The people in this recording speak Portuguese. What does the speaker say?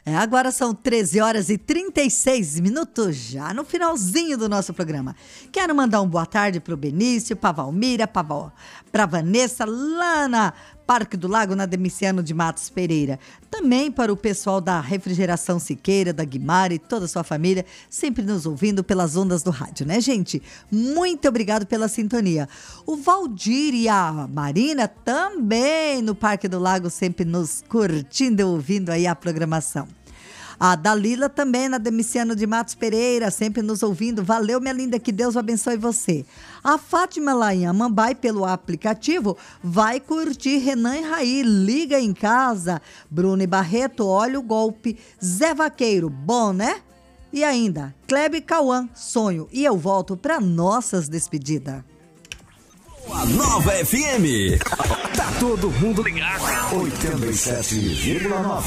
Agora são 13 horas e 36 minutos, já no finalzinho do nosso programa. Quero mandar um boa tarde para o Benício, para a Valmira, para a Vanessa, lá na Parque do Lago, na Demiciano de Matos Pereira. Também para o pessoal da Refrigeração Siqueira, da Guimara e toda a sua família, sempre nos ouvindo pelas ondas do rádio, né, gente? Muito obrigado pela sintonia. O Valdir e a Marina também no Parque do Lago, sempre nos curtindo, ouvindo aí a programação. A Dalila também na Demiciano de Matos Pereira, sempre nos ouvindo. Valeu, minha linda, que Deus abençoe você. A Fátima lá em Amambai, pelo aplicativo, vai curtir Renan e Raí, Liga em Casa. Bruno e Barreto, Olha o Golpe. Zé Vaqueiro, bom, né? E ainda, Kleber e Cauã, Sonho. E eu volto para nossas despedidas. A Nova FM. Tá todo mundo ligado. 87,9.